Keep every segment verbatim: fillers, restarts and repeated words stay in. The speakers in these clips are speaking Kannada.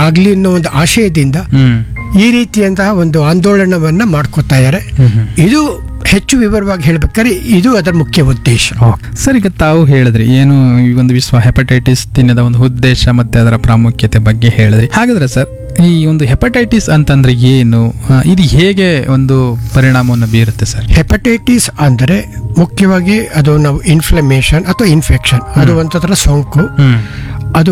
ಆಗ್ಲಿ ಅನ್ನೋ ಒಂದು ಆಶಯದಿಂದ ಹ್ಮ್ ಈ ರೀತಿಯಂತಹ ಒಂದು ಆಂದೋಲನವನ್ನ ಮಾಡ್ಕೋತಾ ಇದ್ದಾರೆ. ಇದು ಹೆಚ್ಚು ವಿವರವಾಗಿ ಹೇಳ್ಬೇಕಾದ್ರೆ ಇದು ಅದರ ಮುಖ್ಯ ಉದ್ದೇಶ. ಸರ್, ಈಗ ತಾವು ಹೇಳಿದ್ರಿ ಏನು ಈ ಒಂದು ವಿಶ್ವ ಹೆಪಟೈಟಿಸ್ ದಿನದ ಒಂದು ಉದ್ದೇಶ ಮತ್ತೆ ಅದರ ಪ್ರಾಮುಖ್ಯತೆ ಬಗ್ಗೆ ಹೇಳಿದ್ರಿ. ಹಾಗಾದ್ರೆ ಸರ್, ಈ ಒಂದು ಹೆಪಟೈಟಿಸ್ ಅಂತಂದ್ರೆ ಏನು, ಆ, ಇದು ಹೇಗೆ ಒಂದು ಪರಿಣಾಮವನ್ನು ಬೀರುತ್ತೆ ಸರ್? ಹೆಪಟೈಟಿಸ್ ಅಂದರೆ ಮುಖ್ಯವಾಗಿ ಅದು ನಾವು ಇನ್ಫ್ಲಮೇಷನ್ ಅಥವಾ ಇನ್ಫೆಕ್ಷನ್, ಅದು ಒಂಥರ ಸೋಂಕು. ಹ್ಮ್ ಅದು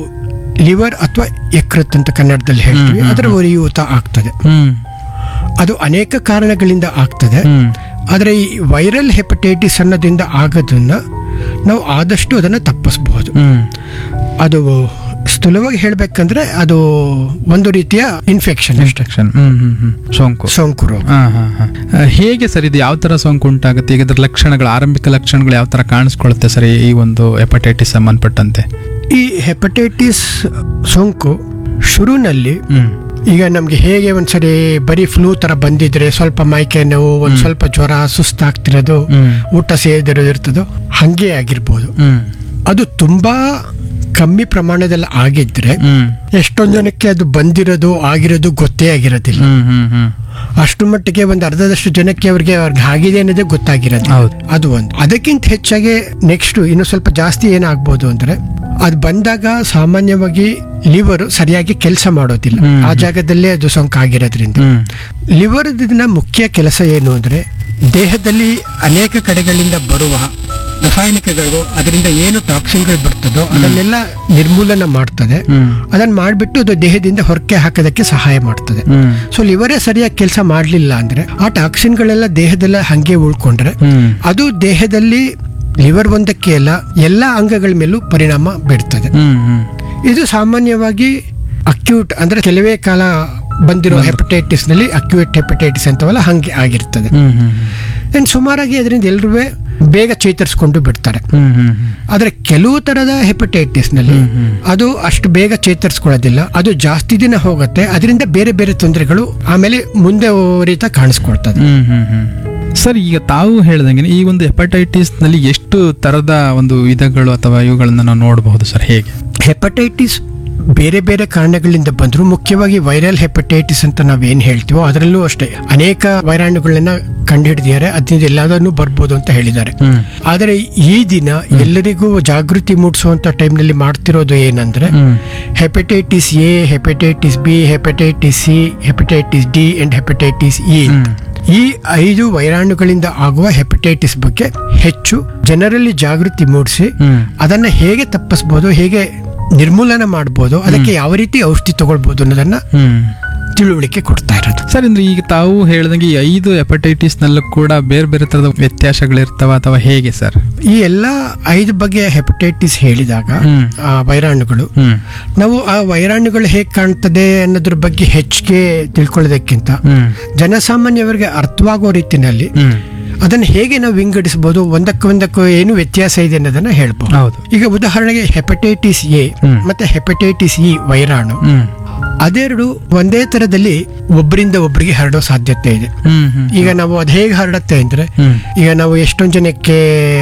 ಲಿವರ್ ಅಥವಾ ಯಕೃತ್ ಅಂತ ಕನ್ನಡದಲ್ಲಿ ಹೇಳ್ತೀವಿ, ಅದರ ಉರಿಯೂತ ಆಗ್ತದೆ. ಹ್ಮ್ ಅದು ಅನೇಕ ಕಾರಣಗಳಿಂದ ಆಗ್ತದೆ. ಹ್ಮ್ ಆದರೆ ಈ ವೈರಲ್ ಹೆಪಟೈಟಿಸ್ ಅನ್ನೋದ್ರಿಂದ ಆಗೋದನ್ನ ನಾವು ಆದಷ್ಟು ಅದನ್ನು ತಪ್ಪಿಸಬಹುದು. ಹ್ಮ್ ಅದು ಸ್ಥೂಲವಾಗಿ ಹೇಳ್ಬೇಕಂದ್ರೆ ಅದು ಒಂದು ರೀತಿಯ ಇನ್ಫೆಕ್ಷನ್ ಅಷ್ಟೇ, ಇನ್ಫೆಕ್ಷನ್. ಹ್ಮ್ ಹ್ಮ್ ಹ್ಮ್ ಸೋಂಕು. ಸೋಂಕು ರೋಗ. ಹಾ ಹಾ ಹಾ ಆ, ಹೇಗೆ ಸರ್ ಇದು ಯಾವ ತರ ಸೋಂಕು ಉಂಟಾಗುತ್ತೆ? ಈಗ ಇದ್ರ ಲಕ್ಷಣಗಳು, ಆರಂಭಿಕ ಲಕ್ಷಣಗಳು ಯಾವ ತರ ಕಾಣಿಸ್ಕೊಳ್ಳುತ್ತೆ ಸರ್ ಈ ಒಂದು ಹೆಪಟೈಟಿಸ್ ಸಂಬಂಧಪಟ್ಟಂತೆ? ಈ ಹೆಪಟೈಟಿಸ್ ಸೋಂಕು ಶುರುನಲ್ಲಿ ಹ್ಮ್ ಈಗ ನಮ್ಗೆ ಹೇಗೆ ಒಂದ್ಸರಿ ಬರೀ ಫ್ಲೂ ತರ ಬಂದಿದ್ರೆ ಸ್ವಲ್ಪ ಮೈಕೈ ನೋವು, ಒಂದ್ ಸ್ವಲ್ಪ ಜ್ವರ, ಸುಸ್ತಾಗ್ತಿರೋದು, ಹ್ಮ್ ಊಟ ಸೇದಿರೋದು ಇರ್ತದೋ ಹಂಗೆ ಆಗಿರ್ಬೋದು. ಹ್ಮ್ ಅದು ತುಂಬಾ ಕಮ್ಮಿ ಪ್ರಮಾಣದಲ್ಲಿ ಆಗಿದ್ರೆ ಹ್ಮ್ ಎಷ್ಟೊಂದು ಜನಕ್ಕೆ ಅದು ಬಂದಿರೋದು ಆಗಿರೋದು ಗೊತ್ತೇ ಆಗಿರೋದಿಲ್ಲ. ಹ್ಮ್ ಹ್ಮ್ ಹ್ಮ್ ಅಷ್ಟು ಮಟ್ಟಿಗೆ ಒಂದು ಅರ್ಧದಷ್ಟು ಜನಕ್ಕೆ ಅವ್ರಿಗೆ ಅವ್ರಿಗೆ ಆಗಿದೆ ಅನ್ನೋದೇ ಗೊತ್ತಾಗಿರೋದು. ಹೌದು. ಅದು ಒಂದು. ಅದಕ್ಕಿಂತ ಹೆಚ್ಚಾಗಿ ನೆಕ್ಸ್ಟ್ ಇನ್ನು ಸ್ವಲ್ಪ ಜಾಸ್ತಿ ಏನಾಗ್ಬೋದು ಅಂದ್ರೆ ಅದು ಬಂದಾಗ ಸಾಮಾನ್ಯವಾಗಿ ಲಿವರ್ ಸರಿಯಾಗಿ ಕೆಲಸ ಮಾಡೋದಿಲ್ಲ. ಹ್ಮ್. ಆ ಜಾಗದಲ್ಲೇ ಅದು ಸೋಂಕು ಆಗಿರೋದ್ರಿಂದ ಹ್ಮ್ ಲಿವರ್ ಮುಖ್ಯ ಕೆಲಸ ಏನು ಅಂದ್ರೆ ದೇಹದಲ್ಲಿ ಅನೇಕ ಕಡೆಗಳಿಂದ ಬರುವ ರಾಸಾಯನಿಕಗಳು, ಅದರಿಂದ ಏನು ಟಾಕ್ಸಿನ್ಗಳು ಬರ್ತದೋ ಅದನ್ನೆಲ್ಲ ನಿರ್ಮೂಲನ ಮಾಡ್ತದೆ. ಹ್ಮ್ ಅದನ್ನ ಮಾಡಿಬಿಟ್ಟು ಅದು ದೇಹದಿಂದ ಹೊರಕ್ಕೆ ಹಾಕೋದಕ್ಕೆ ಸಹಾಯ ಮಾಡ್ತದೆ. ಹ್ಮ್ ಸೊ ಲಿವರೇ ಸರಿಯಾಗಿ ಕೆಲಸ ಮಾಡಲಿಲ್ಲ ಅಂದ್ರೆ ಆ ಟಾಕ್ಸಿನ್ಗಳೆಲ್ಲ ದೇಹದಲ್ಲ ಹಂಗೆ ಉಳ್ಕೊಂಡ್ರೆ ಹ್ಮ್ ಅದು ದೇಹದಲ್ಲಿ ಲಿವರ್ ಒಂದಕ್ಕೆ ಅಲ್ಲ ಎಲ್ಲ ಅಂಗಗಳ ಮೇಲೂ ಪರಿಣಾಮ ಬೀರ್ತದೆ. ಹ್ಮ್ ಹ್ಮ್ ಇದು ಸಾಮಾನ್ಯವಾಗಿ ಅಕ್ಯೂಟ್ ಅಂದ್ರೆ ಕೆಲವೇ ಕಾಲ ಬಂದಿರೋ ಹೆಪಟೈಟಿಸ್ ನಲ್ಲಿ ಅಕ್ಯೂಟ್ ಹೆಪಟೈಟಿಸ್ ಅಂತವಲ್ಲ ಹಂಗೆ ಆಗಿರ್ತದೆ. ಹ್ಮ್ ಹ್ಮ್ ಅಂಡ್ ಸುಮಾರಾಗಿ ಅದರಿಂದ ಎಲ್ಲರೂ ಬೇಗ ಚೇತರಿಸ್ಕೊಂಡು ಬಿಡ್ತಾರೆ. ಹ್ಮ್ ಹ್ಮ್ ಆದ್ರೆ ಕೆಲವು ತರದ ಹೆಪಟೈಟಿಸ್ ನಲ್ಲಿ ಅದು ಅಷ್ಟು ಬೇಗ ಚೇತರಿಸ್ಕೊಳ್ಳೋದಿಲ್ಲ, ಅದು ಜಾಸ್ತಿ ದಿನ ಹೋಗುತ್ತೆ. ಅದರಿಂದ ಬೇರೆ ಬೇರೆ ತೊಂದರೆಗಳು ಆಮೇಲೆ ಮುಂದೆ ರೀತ ಕಾಣಿಸ್ಕೊಳ್ತದೆ. ಹ್ಮ್ ಹ್ಮ್ ಹ್ಮ್ ಸರ್, ಈಗ ತಾವು ಹೇಳ್ದಂಗೆ ಈ ಒಂದು ಹೆಪಟೈಟಿಸ್ ನಲ್ಲಿ ಎಷ್ಟು ತರದ ಒಂದು ವಿಧಗಳು ಅಥವಾ ಇವುಗಳನ್ನ ನಾವು ನೋಡಬಹುದು ಸರ್? ಹೇಗೆ? ಹೆಪಟೈಟಿಸ್ ಬೇರೆ ಬೇರೆ ಕಾರಣಗಳಿಂದ ಬಂದ್ರು, ಮುಖ್ಯವಾಗಿ ವೈರಲ್ ಹೆಪಟೈಟಿಸ್ ಅಂತ ನಾವೇನ್ ಹೇಳ್ತೀವೋ ಅದರಲ್ಲೂ ಅಷ್ಟೇ ಅನೇಕ ವೈರಾಣುಗಳನ್ನ ಕಂಡುಹಿಡಿದಿದ್ದಾರೆ. ಅದರಿಂದ ಎಲ್ಲದನ್ನು ಬರ್ಬೋದು ಅಂತ ಹೇಳಿದ್ದಾರೆ. ಹ್ಮ್ ಆದರೆ ಈ ದಿನ ಎಲ್ಲರಿಗೂ ಜಾಗೃತಿ ಮೂಡಿಸುವಂತ ಟೈಮ್ನಲ್ಲಿ ಮಾಡ್ತಿರೋದು ಏನಂದ್ರೆ ಹ್ಮ್ hepatitis A, hepatitis B, hepatitis C, hepatitis D and hepatitis E. ಈ ಐದು ವೈರಾಣುಗಳಿಂದ ಆಗುವ ಹೆಪಟೈಟಿಸ್ ಬಗ್ಗೆ ಹೆಚ್ಚು ಜನರಲ್ಲಿ ಜಾಗೃತಿ ಮೂಡಿಸಿ ಹ್ಮ್ ಅದನ್ನ ಹೇಗೆ ತಪ್ಪಿಸಬಹುದು, ಹೇಗೆ ನಿರ್ಮೂಲನ ಮಾಡಬಹುದು, ಅದಕ್ಕೆ ಯಾವ ರೀತಿ ಔಷಧಿ ತಗೊಳ್ಬಹುದು ಅನ್ನೋದನ್ನ ಹ್ಮ್ ತಿಳುವಳಿಕೆ ಕೊಡ್ತಾ ಇರೋದು. ಸರ್, ಅಂದ್ರೆ ಈಗ ತಾವು ಹೇಳ್ದಂಗೆ ಈ ಐದು ಹೆಪಟೈಟಿಸ್ ನಲ್ಲೂ ಕೂಡ ಬೇರೆ ಬೇರೆ ತರದ ವ್ಯತ್ಯಾಸಗಳಿರ್ತಾವ ಅಥವಾ ಹೇಗೆ ಸರ್? ಈ ಎಲ್ಲಾ ಐದು ಬಗೆಯ ಹೆಪಟೈಟಿಸ್ ಹೇಳಿದಾಗ ಹ್ಮ್ ಆ ವೈರಾಣುಗಳು ಹ್ಮ್ ನಾವು ಆ ವೈರಾಣುಗಳು ಹೇಗೆ ಕಾಣ್ತದೆ ಅನ್ನೋದ್ರ ಬಗ್ಗೆ ಹೆಚ್ಚಿಗೆ ತಿಳ್ಕೊಳ್ಳೋದಕ್ಕಿಂತ ಹ್ಮ್ ಜನಸಾಮಾನ್ಯವರಿಗೆ ಅರ್ಥವಾಗೋ ರೀತಿನಲ್ಲಿ ಹ್ಮ್ ಅದನ್ನ ಹೇಗೆ ನಾವು ವಿಂಗಡಿಸಬಹುದು, ಒಂದಕ್ಕೆ ಒಂದಕ್ಕೂ ಏನು ವ್ಯತ್ಯಾಸ ಇದೆ ಅನ್ನೋದನ್ನ ಹೇಳ್ಬಹುದು. ಹೌದು. ಈಗ ಉದಾಹರಣೆಗೆ ಹೆಪಟೈಟಿಸ್ ಎ ಹ್ಮ್. ಮತ್ತೆ ಹೆಪಟೈಟಿಸ್ ಇ ವೈರಾಣು ಹ್ಮ್ ಅದೆರಡು ಒಂದೇ ತರದಲ್ಲಿ ಒಬ್ಬರಿಂದ ಒಬ್ಬರಿಗೆ ಹರಡೋ ಸಾಧ್ಯತೆ ಇದೆ. ಹ್ಮ್ ಹ್ಮ್ ಈಗ ನಾವು ಅದು ಹೇಗೆ ಹರಡುತ್ತೆ ಅಂದ್ರೆ ಹ್ಮ್ ಈಗ ನಾವು ಎಷ್ಟೊಂದು ಜನಕ್ಕೆ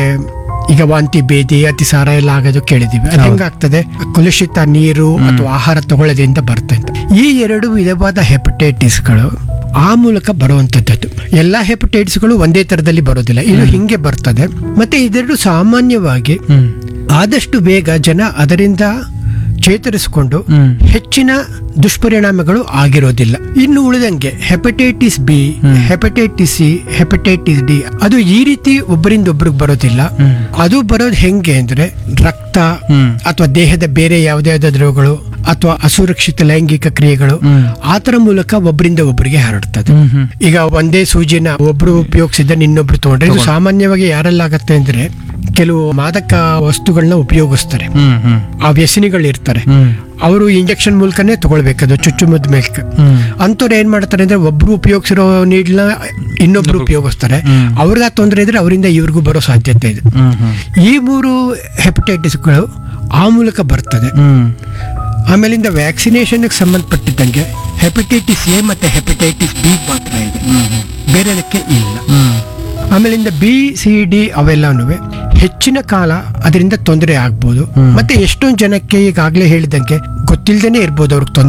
ಈಗ ವಾಂತಿ ಭೇದಿ ಅತಿಸಾರ ಎಲ್ಲ ಆಗೋದು ಕೇಳಿದೀವಿ. ಅದು ಹೆಂಗಾಗ್ತದೆ, ಕಲುಷಿತ ನೀರು ಅಥವಾ ಆಹಾರ ತಗೊಳ್ಳೋದ್ರಿಂದ ಬರ್ತದೆ. ಈ ಎರಡು ವಿಧವಾದ ಹೆಪಟೈಟಿಸ್ಗಳು ಆ ಮೂಲಕ ಬರುವಂತದ್ದು. ಎಲ್ಲಾ ಹೆಪಟೈಟಿಸ್ಗಳು ಒಂದೇ ತರದಲ್ಲಿ ಬರೋದಿಲ್ಲ, ಇದು ಹಿಂಗೆ ಬರ್ತದೆ. ಮತ್ತೆ ಇದೆರಡು ಸಾಮಾನ್ಯವಾಗಿ ಹ್ಮ್ ಆದಷ್ಟು ಬೇಗ ಜನ ಅದರಿಂದ ಚೇತರಿಸಿಕೊಂಡು ಹ್ಮ್ ಹೆಚ್ಚಿನ ದುಷ್ಪರಿಣಾಮಗಳು ಆಗಿರೋದಿಲ್ಲ. ಇನ್ನು ಉಳಿದಂಗೆ hepatitis B, hepatitis C, hepatitis D ಅದು ಈ ರೀತಿ ಒಬ್ಬರಿಂದ ಒಬ್ರಿಗೆ ಬರೋದಿಲ್ಲ. ಹ್ಮ್ ಅದು ಬರೋದು ಹೆಂಗೆ ಅಂದ್ರೆ ರಕ್ತ ಹ್ಮ್ ಅಥವಾ ದೇಹದ ಬೇರೆ ಯಾವುದೇ ದ್ರವಗಳು ಅಥವಾ ಅಸುರಕ್ಷಿತ ಲೈಂಗಿಕ ಕ್ರಿಯೆಗಳು ಹ್ಮ್ ಆತರ ಮೂಲಕ ಒಬ್ಬರಿಂದ ಒಬ್ಬರಿಗೆ ಹರಡ್ತದೆ. ಹ್ಮ್ ಹ್ಮ್ ಈಗ ಒಂದೇ ಸೂಜಿನ ಒಬ್ರು ಉಪಯೋಗಿಸಿದ ಇನ್ನೊಬ್ರು ತಗೊಂಡ್ರೆ ಇದು ಸಾಮಾನ್ಯವಾಗಿ ಯಾರೆಲ್ಲಾಗತ್ತೆ ಅಂದ್ರೆ ಕೆಲವು ಮಾದಕ ವಸ್ತುಗಳನ್ನ ಉಪಯೋಗಿಸ್ತಾರೆ, ಹ್ಮ್ ಹ್ಮ್ ಆ ವ್ಯಸನಿಗಳು ಇರ್ತಾರೆ, ಹ್ಮ್ ಅವರು ಇಂಜೆಕ್ಷನ್ ಮೂಲಕನೇ ತಗೊಳ್ಬೇಕದು ಚುಚ್ಚುಮದ್ದು ಮೇಲ್ಕ. ಹ್ಮ್ ಅಂತವ್ರು ಏನ್ ಮಾಡ್ತಾರೆ ಅಂದ್ರೆ ಒಬ್ರು ಉಪಯೋಗಿಸಿರೋ ನೀಡ್ನ ಇನ್ನೊಬ್ರು ಉಪಯೋಗಿಸ್ತಾರೆ. ಹ್ಮ್. ಅವ್ರಿಗೆ ಆ ತೊಂದರೆ ಇದ್ರೆ ಅವರಿಂದ ಇವ್ರಿಗೂ ಬರೋ ಸಾಧ್ಯತೆ ಇದೆ. ಹ್ಮ್ ಹ್ಮ್ ಈ ಮೂರು ಹೆಪಟೈಟಿಸ್ಗಳು ಆ ಮೂಲಕ ಬರ್ತದೆ. ಹ್ಮ್ ಆಮೇಲಿಂದ ವ್ಯಾಕ್ಸಿನೇಷನ್ಗೆ ಸಂಬಂಧಪಟ್ಟಿದ್ದಂಗೆ ಹೆಪಟೈಟಿಸ್ ಎ ಮತ್ತೆ ಹೆಪಟೈಟಿಸ್ ಬಿ ಮಾತ್ರ ಇದೆ, ಬೇರೆದಕ್ಕೆ ಇಲ್ಲ. ಹ್ಮ್ ಆಮೇಲಿಂದ ಬಿ ಸಿ ಡಿ ಅವೆಲ್ಲನೂ ಹೆಚ್ಚಿನ ಕಾಲ ಅದರಿಂದ ತೊಂದರೆ ಆಗ್ಬೋದು. ಮತ್ತೆ ಎಷ್ಟೊಂದು ಜನಕ್ಕೆ ಈಗಾಗಲೇ ಹೇಳಿದಂಗೆ ಗೊತ್ತಿಲ್ಲದೇನೆ ಇರ್ಬೋದು ಅವ್ರಿಗೆ ತೊಂದರೆ